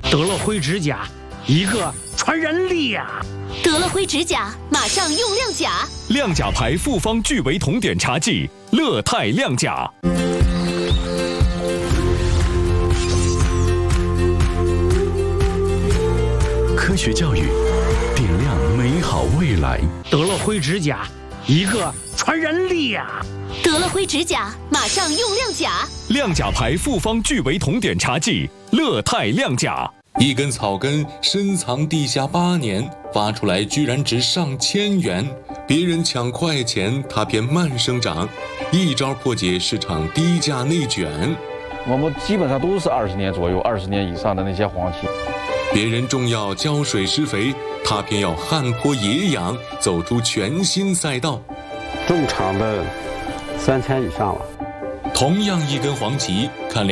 得了灰指甲，一个传染力呀！ 得了灰指甲，马上用亮甲。 亮甲牌复方聚维酮碘茶剂，乐泰亮甲。 科学教育，点亮美好未来。 得了灰指甲，一个传染力呀！ 得了灰指甲，马上用亮甲。 亮甲牌复方聚维酮碘茶剂，乐泰亮甲。 一根草根深藏地下8年，挖出来居然值上千元，别人抢快钱，它偏慢生长，一招破解市场低价内卷。 我们基本上都是20年左右、20年以上的那些黄芪。 别人种药浇水施肥，它偏要旱坡野养，走出全新赛道。 种场的3000以上了。 同样一根黄芪，看